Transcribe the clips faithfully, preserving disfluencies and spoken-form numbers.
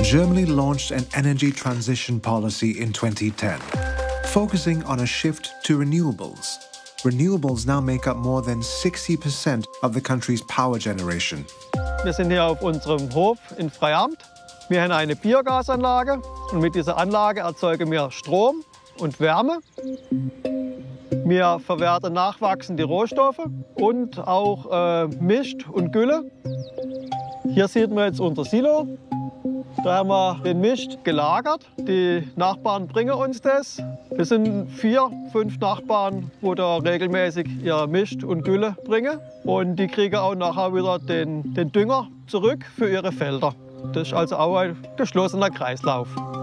Germany launched an energy transition policy in twenty ten, focusing on a shift to renewables. Renewables now make up more than sixty percent of the country's power generation. Wir sind hier auf unserem Hof in Freiamt. Wir haben eine Biogasanlage und mit dieser Anlage erzeugen wir Strom und Wärme. Wir verwerten nachwachsende Rohstoffe und auch äh, Mischt und Gülle. Hier sieht man jetzt unser Silo. Da haben wir den Mischt gelagert. Die Nachbarn bringen uns das. Wir sind vier, fünf Nachbarn, die da regelmäßig ihr Mischt und Gülle bringen. Und die kriegen auch nachher wieder den, den Dünger zurück für ihre Felder. Das ist also auch ein geschlossener Kreislauf.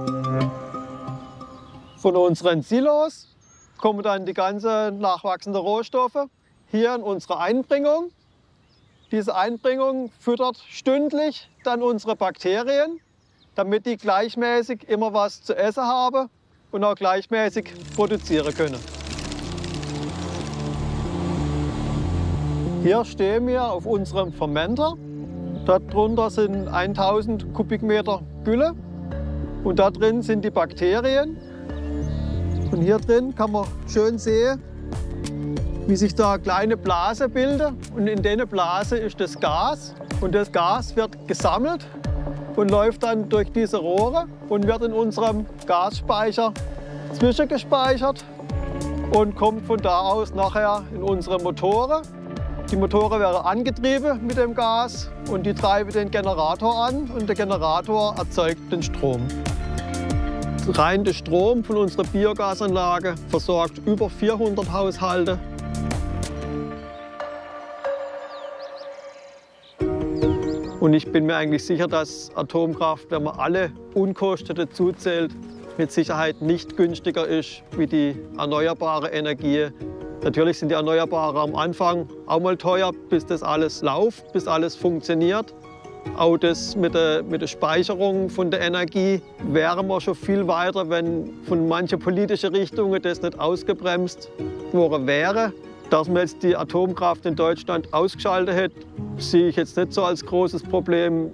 Von unseren Silos kommen dann die ganzen nachwachsenden Rohstoffe hier in unsere Einbringung. Diese Einbringung füttert stündlich dann unsere Bakterien, damit die gleichmäßig immer was zu essen haben und auch gleichmäßig produzieren können. Hier stehen wir auf unserem Fermenter. Darunter sind tausend Kubikmeter Gülle und da drin sind die Bakterien. Und hier drin kann man schön sehen, wie sich da kleine Blase bilden. Und in dieser Blase ist das Gas. Und das Gas wird gesammelt und läuft dann durch diese Rohre und wird in unserem Gasspeicher zwischengespeichert und kommt von da aus nachher in unsere Motoren. Die Motoren werden angetrieben mit dem Gas und die treiben den Generator an und der Generator erzeugt den Strom. Rein der Strom von unserer Biogasanlage versorgt über vierhundert Haushalte. Und ich bin mir eigentlich sicher, dass Atomkraft, wenn man alle Unkosten dazu zählt, mit Sicherheit nicht günstiger ist wie die erneuerbare Energie. Natürlich sind die Erneuerbaren am Anfang auch mal teuer, bis das alles läuft, bis alles funktioniert. Auch das mit der, mit der Speicherung von der Energie wären wir schon viel weiter, wenn von manchen politischen Richtungen das nicht ausgebremst worden wäre. Dass man jetzt die Atomkraft in Deutschland ausgeschaltet hat, sehe ich jetzt nicht so als großes Problem.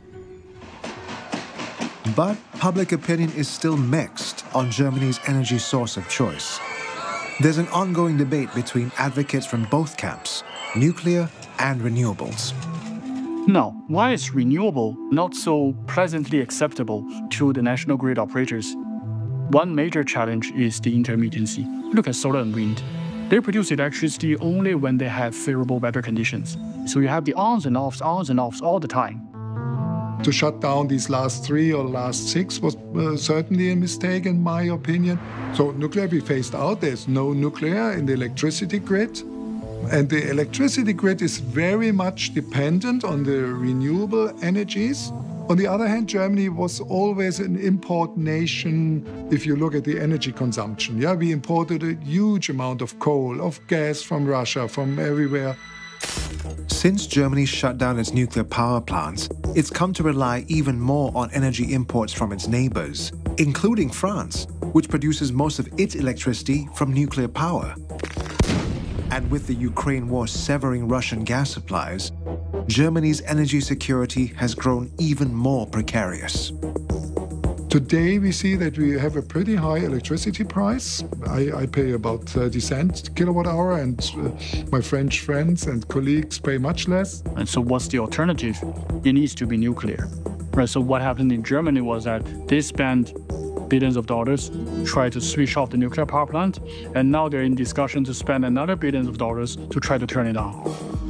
But public opinion is still mixed on Germany's energy source of choice. There's an ongoing debate between advocates from both camps, nuclear and renewables. Now, why is renewable not so pleasantly acceptable to the national grid operators? One major challenge is the intermittency. Look at solar and wind. They produce electricity only when they have favorable weather conditions. So you have the ons and offs, ons and offs all the time. To shut down these last three or last six was uh, certainly a mistake in my opinion. So nuclear be phased out. There's no nuclear in the electricity grid. And the electricity grid is very much dependent on the renewable energies. On the other hand, Germany was always an import nation if you look at the energy consumption. Yeah, we imported a huge amount of coal, of gas from Russia, from everywhere. Since Germany shut down its nuclear power plants, it's come to rely even more on energy imports from its neighbors, including France, which produces most of its electricity from nuclear power. And with the Ukraine war severing Russian gas supplies, Germany's energy security has grown even more precarious. Today we see that we have a pretty high electricity price. I, I pay about thirty cents kilowatt hour, and uh, my French friends and colleagues pay much less. And so what's the alternative? It needs to be nuclear. Right, so what happened in Germany was that they spent billions of dollars, try to switch off the nuclear power plant, and now they're in discussion to spend another billions of dollars to try to turn it on.